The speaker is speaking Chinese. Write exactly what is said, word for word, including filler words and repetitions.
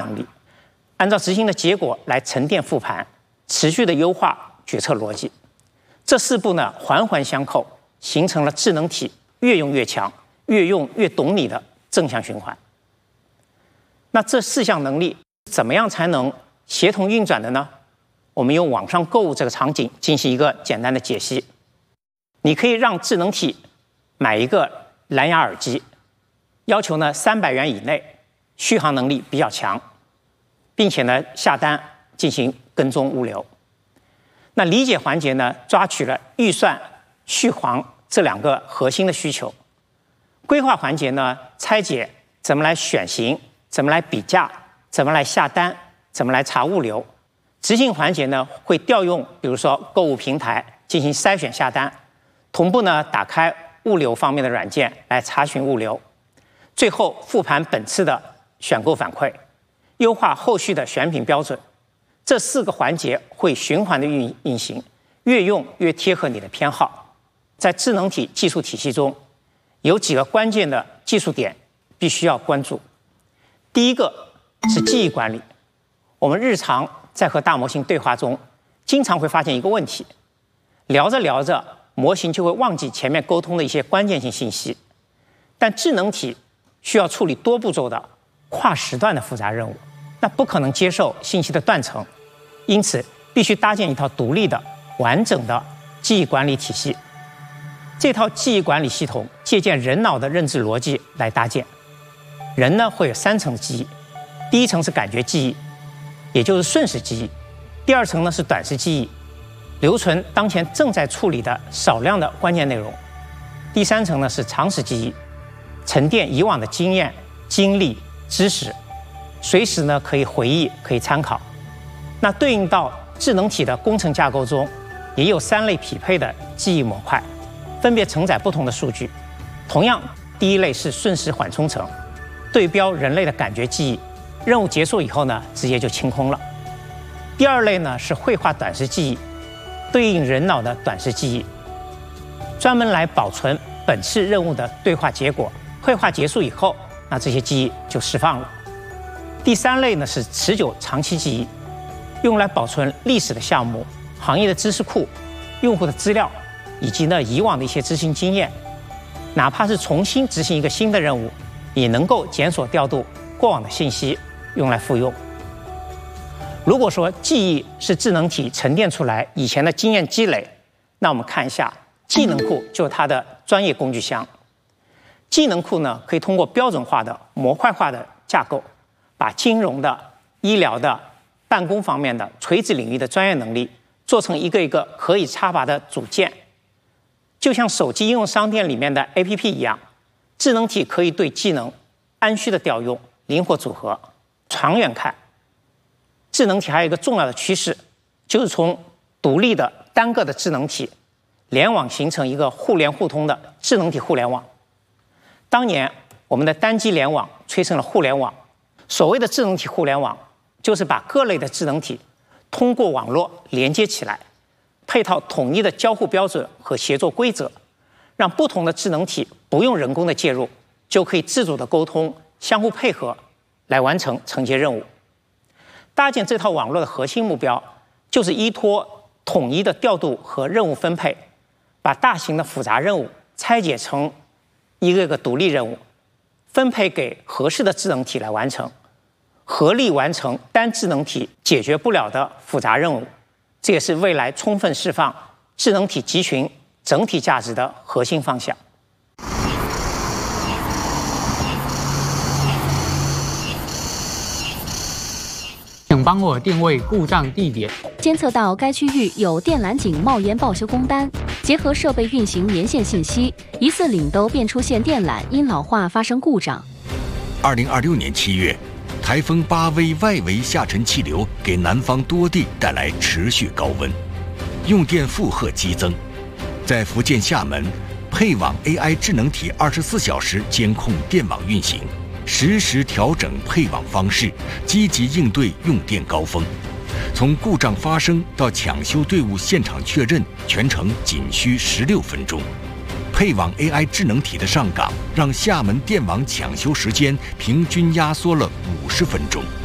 能力，按照执行的结果来沉淀复盘，持续的优化决策逻辑。这四步呢环环相扣，形成了智能体越用越强，越用越懂你的正向循环。那这四项能力怎么样才能协同运转的呢？我们用网上购物这个场景进行一个简单的解析。你可以让智能体买一个蓝牙耳机，要求呢三百元以内，续航能力比较强，并且呢下单进行跟踪物流。那理解环节呢抓取了预算、续航这两个核心的需求。规划环节呢拆解怎么来选型，怎么来比价，怎么来下单，怎么来查物流。执行环节呢会调用比如说购物平台进行筛选下单，同步呢打开物流方面的软件来查询物流。最后复盘本次的选购反馈，优化后续的选品标准。这四个环节会循环的运运行，越用越贴合你的偏好。在智能体技术体系中，有几个关键的技术点必须要关注。第一个是记忆管理。我们日常在和大模型对话中，经常会发现一个问题：聊着聊着，模型就会忘记前面沟通的一些关键性信息。但智能体需要处理多步骤的跨时段的复杂任务，那不可能接受信息的断层，因此必须搭建一套独立的、完整的记忆管理体系。这套记忆管理系统借鉴人脑的认知逻辑来搭建。人呢会有三层记忆，第一层是感觉记忆，也就是瞬时记忆；第二层呢是短时记忆，留存当前正在处理的少量的关键内容；第三层呢是长时记忆，沉淀以往的经验、经历、知识，随时呢可以回忆、可以参考。那对应到智能体的工程架构中，也有三类匹配的记忆模块，分别承载不同的数据。同样，第一类是瞬时缓冲层，对标人类的感觉记忆，任务结束以后呢，直接就清空了。第二类呢是绘画短时记忆，对应人脑的短时记忆，专门来保存本次任务的对话结果。绘画结束以后，那这些记忆就释放了。第三类呢是持久长期记忆，用来保存历史的项目、行业的知识库、用户的资料，以及呢以往的一些执行经验。哪怕是重新执行一个新的任务，也能够检索调度过往的信息，用来复用。如果说记忆是智能体沉淀出来以前的经验积累，那我们看一下技能库，就是它的专业工具箱。技能库呢，可以通过标准化的模块化的架构，把金融的、医疗的、办公方面的垂直领域的专业能力做成一个一个可以插拔的组件。就像手机应用商店里面的 A P P 一样，智能体可以对技能按需的调用，灵活组合。长远看，智能体还有一个重要的趋势，就是从独立的单个的智能体联网形成一个互联互通的智能体互联网。当年我们的单机联网催生了互联网，所谓的智能体互联网，就是把各类的智能体通过网络连接起来，配套统一的交互标准和协作规则，让不同的智能体不用人工的介入，就可以自主的沟通、相互配合，来完成承接任务。搭建这套网络的核心目标，就是依托统一的调度和任务分配，把大型的复杂任务拆解成一个个独立任务，分配给合适的智能体来完成，合力完成单智能体解决不了的复杂任务。这也是未来充分释放智能体集群整体价值的核心方向。 请帮我定位故障地点， 监测到该区域有电缆井冒烟报修工单，结合设备运行年限信息，疑似领兜便出现电缆因老化发生故障。 二零二六年七月，台风巴威外围下沉气流给南方多地带来持续高温，用电负荷激增。在福建厦门，配网 A I 智能体二十四小时监控电网运行，实时调整配网方式，积极应对用电高峰。从故障发生到抢修队伍现场确认，全程仅需十六分钟。配网 A I 智能体的上岗，让厦门电网抢修时间平均压缩了五十分钟。